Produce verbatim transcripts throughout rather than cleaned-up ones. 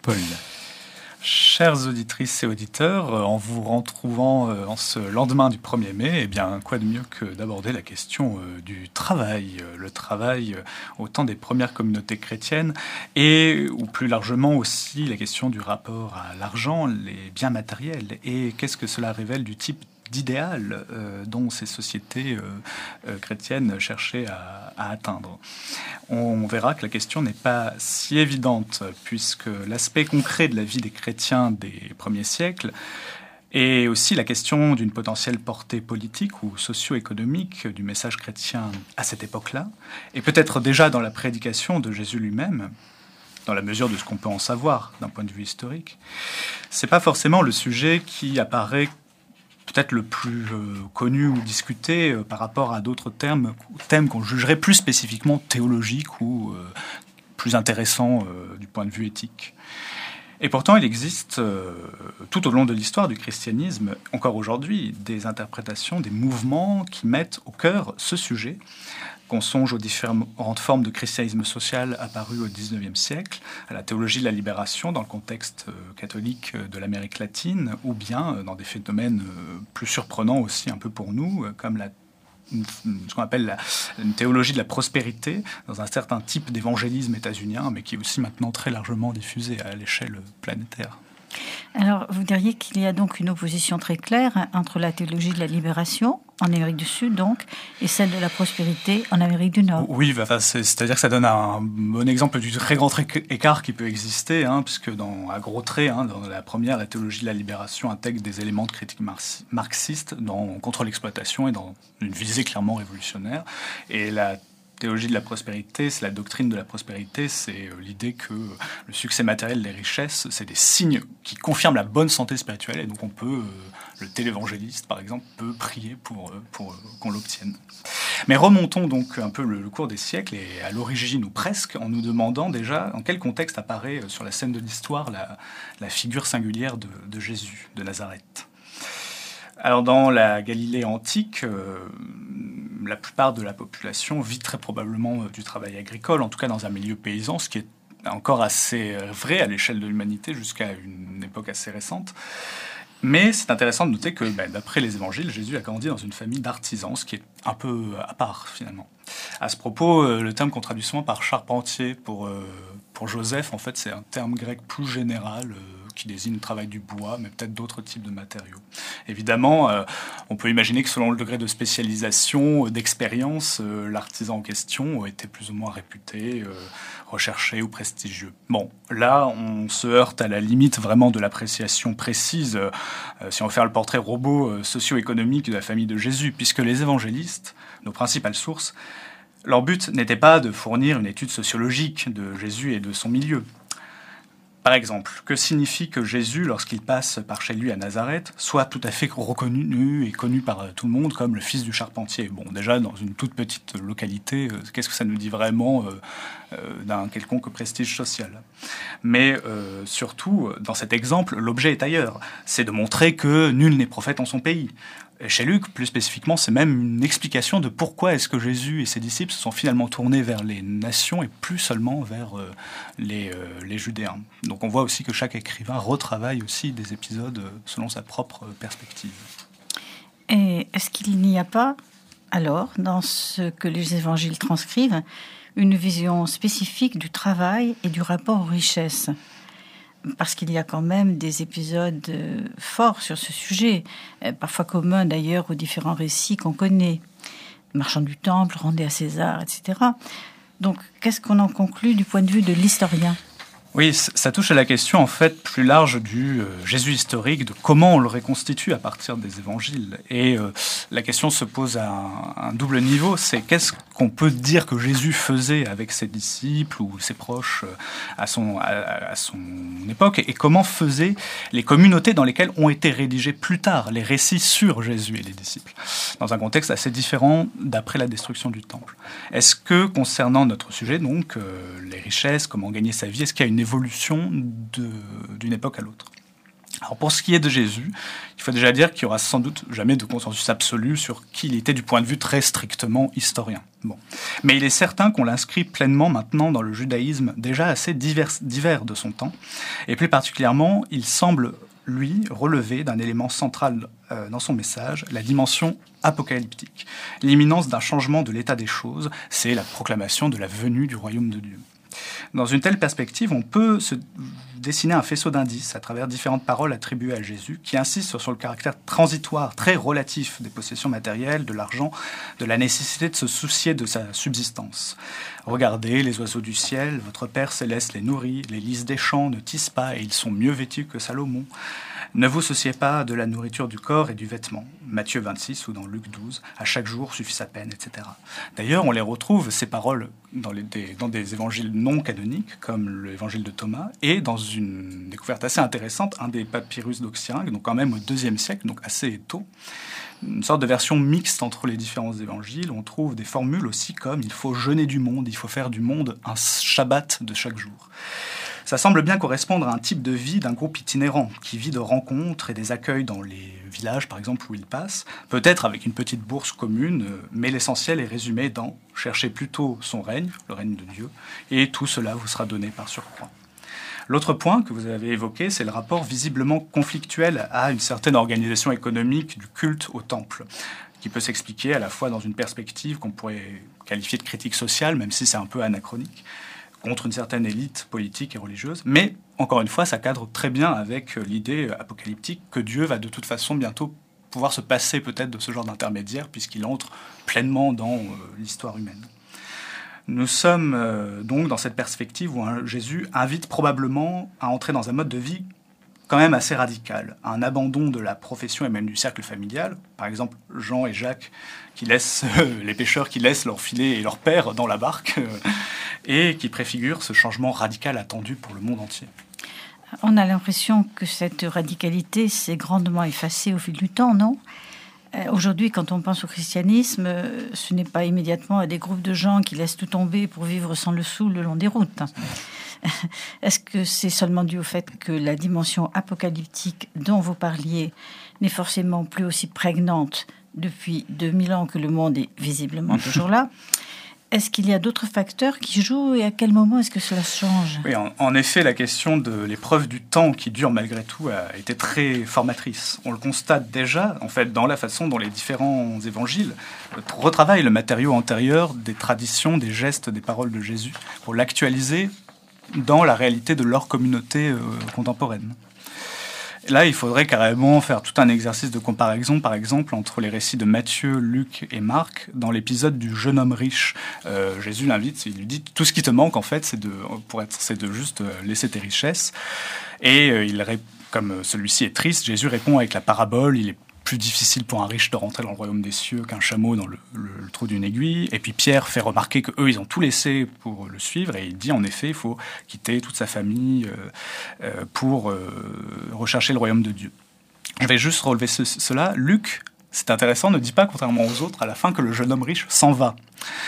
Paul. Chères auditrices et auditeurs, en vous retrouvant en ce lendemain du premier mai, eh bien, quoi de mieux que d'aborder la question du travail, le travail au temps des premières communautés chrétiennes, et ou plus largement aussi la question du rapport à l'argent, les biens matériels, et qu'est-ce que cela révèle du type d'idéal euh, dont ces sociétés euh, euh, chrétiennes cherchaient à, à atteindre. On verra que la question n'est pas si évidente, puisque l'aspect concret de la vie des chrétiens des premiers siècles et aussi la question d'une potentielle portée politique ou socio-économique du message chrétien à cette époque-là, et peut-être déjà dans la prédication de Jésus lui-même, dans la mesure de ce qu'on peut en savoir d'un point de vue historique, c'est pas forcément le sujet qui apparaît peut-être le plus euh, connu ou discuté euh, par rapport à d'autres thèmes, thèmes qu'on jugerait plus spécifiquement théologiques ou euh, plus intéressants euh, du point de vue éthique. Et pourtant, il existe euh, tout au long de l'histoire du christianisme, encore aujourd'hui, des interprétations, des mouvements qui mettent au cœur ce sujet. Qu'on songe aux différentes formes de christianisme social apparues au dix-neuvième siècle, à la théologie de la libération dans le contexte catholique de l'Amérique latine, ou bien dans des phénomènes plus surprenants aussi un peu pour nous, comme la, ce qu'on appelle la, une théologie de la prospérité, dans un certain type d'évangélisme états-unien, mais qui est aussi maintenant très largement diffusé à l'échelle planétaire. Alors, vous diriez qu'il y a donc une opposition très claire entre la théologie de la libération, en Amérique du Sud donc, et celle de la prospérité en Amérique du Nord. Oui, enfin, c'est, c'est-à-dire que ça donne un bon exemple du très grand écart qui peut exister, hein, puisque dans, à gros traits, hein, dans la première, la théologie de la libération intègre des éléments de critique marxiste dans, contre l'exploitation et dans une visée clairement révolutionnaire. Et la théologie de la prospérité, c'est la doctrine de la prospérité, c'est l'idée que le succès matériel des richesses, c'est des signes qui confirment la bonne santé spirituelle, et donc on peut, le télévangéliste par exemple, peut prier pour, pour qu'on l'obtienne. Mais remontons donc un peu le, le cours des siècles, et à l'origine ou presque, en nous demandant déjà en quel contexte apparaît sur la scène de l'histoire la, la figure singulière de, de Jésus, de Nazareth. Alors dans la Galilée antique, euh, la plupart de la population vit très probablement euh, du travail agricole, en tout cas dans un milieu paysan, ce qui est encore assez vrai à l'échelle de l'humanité jusqu'à une époque assez récente. Mais c'est intéressant de noter que, ben, d'après les évangiles, Jésus a grandi dans une famille d'artisans, ce qui est un peu à part finalement. À ce propos, euh, le terme qu'on traduit souvent par charpentier pour, euh, pour Joseph, en fait, c'est un terme grec plus général euh, qui désigne le travail du bois, mais peut-être d'autres types de matériaux. Évidemment, euh, on peut imaginer que selon le degré de spécialisation, euh, d'expérience, euh, l'artisan en question était plus ou moins réputé, euh, recherché ou prestigieux. Bon, là, on se heurte à la limite vraiment de l'appréciation précise, euh, si on veut faire le portrait robot euh, socio-économique de la famille de Jésus, puisque les évangélistes, nos principales sources, leur but n'était pas de fournir une étude sociologique de Jésus et de son milieu. Par exemple, que signifie que Jésus, lorsqu'il passe par chez lui à Nazareth, soit tout à fait reconnu et connu par tout le monde comme le fils du charpentier? Bon, déjà, dans une toute petite localité, euh, qu'est-ce que ça nous dit vraiment euh, euh, d'un quelconque prestige social? Mais euh, surtout, dans cet exemple, l'objet est ailleurs. C'est de montrer que nul n'est prophète en son pays. Et chez Luc, plus spécifiquement, c'est même une explication de pourquoi est-ce que Jésus et ses disciples se sont finalement tournés vers les nations et plus seulement vers euh, les, euh, les Judéens. Donc on voit aussi que chaque écrivain retravaille aussi des épisodes selon sa propre perspective. Et est-ce qu'il n'y a pas, alors, dans ce que les évangiles transcrivent, une vision spécifique du travail et du rapport aux richesses ? Parce qu'il y a quand même des épisodes euh, forts sur ce sujet, euh, parfois communs d'ailleurs aux différents récits qu'on connaît. Marchand du temple, rendez à César, et cetera. Donc, qu'est-ce qu'on en conclut du point de vue de l'historien ? Oui, ça touche à la question en fait plus large du euh, Jésus historique, de comment on le reconstitue à partir des évangiles. Et euh, la question se pose à un, un double niveau, c'est qu'est-ce qu'on peut dire que Jésus faisait avec ses disciples ou ses proches euh, à, son, à, à son époque, et comment faisaient les communautés dans lesquelles ont été rédigés plus tard les récits sur Jésus et les disciples, dans un contexte assez différent d'après la destruction du temple. Est-ce que, concernant notre sujet, donc, euh, les richesses, comment gagner sa vie, est-ce qu'il y a une évolution de, d'une époque à l'autre? Alors pour ce qui est de Jésus, il faut déjà dire qu'il n'y aura sans doute jamais de consensus absolu sur qui il était du point de vue très strictement historien. Bon. Mais il est certain qu'on l'inscrit pleinement maintenant dans le judaïsme déjà assez divers, divers de son temps. Et plus particulièrement, il semble, lui, relever d'un élément central euh, dans son message, la dimension apocalyptique. L'imminence d'un changement de l'état des choses, c'est la proclamation de la venue du royaume de Dieu. Dans une telle perspective, on peut se dessiner un faisceau d'indices à travers différentes paroles attribuées à Jésus qui insistent sur, sur le caractère transitoire, très relatif des possessions matérielles, de l'argent, de la nécessité de se soucier de sa subsistance. Regardez les oiseaux du ciel, votre Père céleste les nourrit, les lys des champs ne tissent pas et ils sont mieux vêtus que Salomon. Ne vous souciez pas de la nourriture du corps et du vêtement. Matthieu vingt-six ou dans Luc douze, à chaque jour suffit sa peine, et cetera. D'ailleurs, on les retrouve, ces paroles, dans, les, des, dans des évangiles non canoniques, comme l'évangile de Thomas, et dans une découverte assez intéressante, un des papyrus d'Oxyrhynque, donc quand même au deuxième siècle, donc assez tôt, une sorte de version mixte entre les différents évangiles. On trouve des formules aussi comme « il faut jeûner du monde, il faut faire du monde un Shabbat de chaque jour ». Ça semble bien correspondre à un type de vie d'un groupe itinérant qui vit de rencontres et des accueils dans les villages, par exemple, où il passe, peut-être avec une petite bourse commune, mais l'essentiel est résumé dans « cherchez plutôt son règne, le règne de Dieu, et tout cela vous sera donné par surcroît ». L'autre point que vous avez évoqué, c'est le rapport visiblement conflictuel à une certaine organisation économique du culte au temple, qui peut s'expliquer à la fois dans une perspective qu'on pourrait qualifier de critique sociale, même si c'est un peu anachronique, contre une certaine élite politique et religieuse. Mais, encore une fois, ça cadre très bien avec l'idée apocalyptique que Dieu va de toute façon bientôt pouvoir se passer peut-être de ce genre d'intermédiaire, puisqu'il entre pleinement dans euh, l'histoire humaine. Nous sommes euh, donc dans cette perspective où hein, Jésus invite probablement à entrer dans un mode de vie quand même assez radical, un abandon de la profession et même du cercle familial. Par exemple, Jean et Jacques, qui laissent, euh, les pêcheurs qui laissent leur filet et leur père dans la barque, euh, et qui préfigurent ce changement radical attendu pour le monde entier. On a l'impression que cette radicalité s'est grandement effacée au fil du temps, non ? euh, Aujourd'hui, quand on pense au christianisme, euh, ce n'est pas immédiatement à des groupes de gens qui laissent tout tomber pour vivre sans le sou le long des routes. Est-ce que c'est seulement dû au fait que la dimension apocalyptique dont vous parliez n'est forcément plus aussi prégnante depuis deux mille ans que le monde est visiblement toujours là ? Est-ce qu'il y a d'autres facteurs qui jouent et à quel moment est-ce que cela change ? Oui, en, en effet, la question de l'épreuve du temps qui dure malgré tout a été très formatrice. On le constate déjà, en fait, dans la façon dont les différents évangiles retravaillent le matériau antérieur des traditions, des gestes, des paroles de Jésus pour l'actualiser dans la réalité de leur communauté euh, contemporaine. Là, il faudrait carrément faire tout un exercice de comparaison, par exemple, entre les récits de Matthieu, Luc et Marc. Dans l'épisode du jeune homme riche, euh, Jésus l'invite, il lui dit « Tout ce qui te manque, en fait, c'est de, pour être, c'est de juste laisser tes richesses. » Et euh, il, comme celui-ci est triste, Jésus répond avec la parabole « Il est plus difficile pour un riche de rentrer dans le royaume des cieux qu'un chameau dans le, le, le trou d'une aiguille. » Et puis Pierre fait remarquer qu'eux, ils ont tout laissé pour le suivre. Et il dit, en effet, il faut quitter toute sa famille euh, euh, pour euh, rechercher le royaume de Dieu. Je vais juste relever ce, cela. Luc, c'est intéressant, ne dit pas, contrairement aux autres, à la fin que le jeune homme riche s'en va.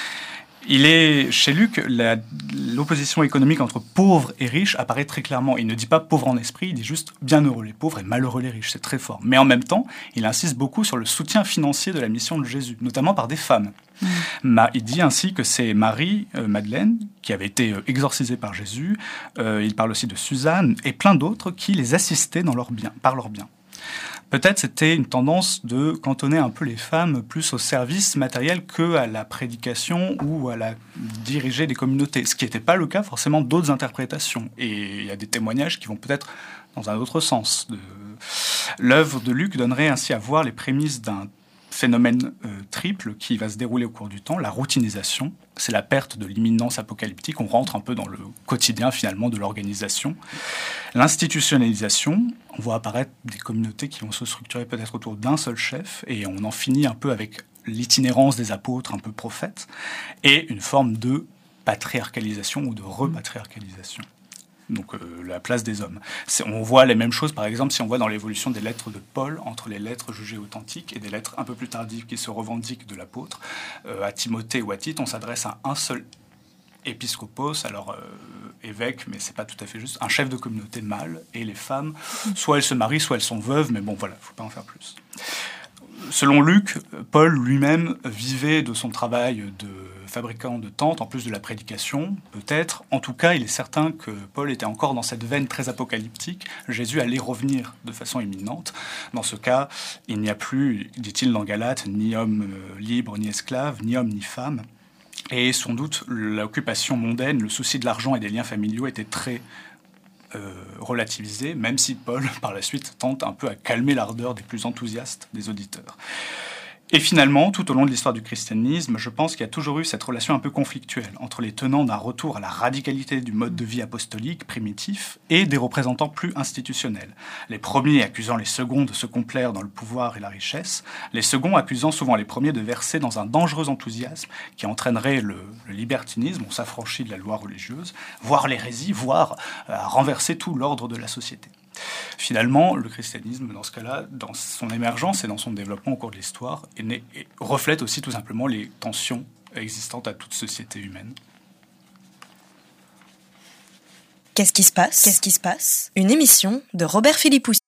Il est, chez Luc, la, l'opposition économique entre pauvres et riches apparaît très clairement. Il ne dit pas pauvres en esprit, il dit juste bienheureux les pauvres et malheureux les riches. C'est très fort. Mais en même temps, il insiste beaucoup sur le soutien financier de la mission de Jésus, notamment par des femmes. Mmh. Il dit ainsi que c'est Marie, euh, Madeleine, qui avait été euh, exorcisée par Jésus. Euh, il parle aussi de Suzanne et plein d'autres qui les assistaient dans leur bien, par leur bien. Peut-être c'était une tendance de cantonner un peu les femmes plus au service matériel qu'à la prédication ou à la diriger des communautés, ce qui n'était pas le cas forcément d'autres interprétations. Et il y a des témoignages qui vont peut-être dans un autre sens. De... L'œuvre de Luc donnerait ainsi à voir les prémices d'un phénomène euh, triple qui va se dérouler au cours du temps, la routinisation. C'est la perte de l'imminence apocalyptique. On rentre un peu dans le quotidien, finalement, de l'organisation. L'institutionnalisation. On voit apparaître des communautés qui vont se structurer peut-être autour d'un seul chef, et on en finit un peu avec l'itinérance des apôtres, un peu prophètes, et une forme de patriarcalisation ou de repatriarcalisation. Donc euh, la place des hommes. C'est, on voit les mêmes choses, par exemple, si on voit dans l'évolution des lettres de Paul, entre les lettres jugées authentiques et des lettres un peu plus tardives qui se revendiquent de l'apôtre. Euh, à Timothée ou à Tite, on s'adresse à un seul épiscopos, alors euh, évêque, mais c'est pas tout à fait juste, un chef de communauté mâle, et les femmes, soit elles se marient, soit elles sont veuves, mais bon voilà, il ne faut pas en faire plus. Selon Luc, Paul lui-même vivait de son travail de fabricant de tentes, en plus de la prédication, peut-être. En tout cas, il est certain que Paul était encore dans cette veine très apocalyptique. Jésus allait revenir de façon imminente. Dans ce cas, il n'y a plus, dit-il dans Galates, ni homme libre, ni esclave, ni homme, ni femme. Et sans doute, l'occupation mondaine, le souci de l'argent et des liens familiaux était très euh, relativisé, même si Paul, par la suite, tente un peu à calmer l'ardeur des plus enthousiastes des auditeurs. Et finalement, tout au long de l'histoire du christianisme, je pense qu'il y a toujours eu cette relation un peu conflictuelle entre les tenants d'un retour à la radicalité du mode de vie apostolique primitif et des représentants plus institutionnels. Les premiers accusant les seconds de se complaire dans le pouvoir et la richesse, les seconds accusant souvent les premiers de verser dans un dangereux enthousiasme qui entraînerait le, le libertinisme, on s'affranchit de la loi religieuse, voire l'hérésie, voire euh, à renverser tout l'ordre de la société. Finalement, le christianisme, dans ce cas-là, dans son émergence et dans son développement au cours de l'histoire, est né, et reflète aussi tout simplement les tensions existantes à toute société humaine. Qu'est-ce qui se passe ? Qu'est-ce qui se passe ? Une émission de Robert Philippou.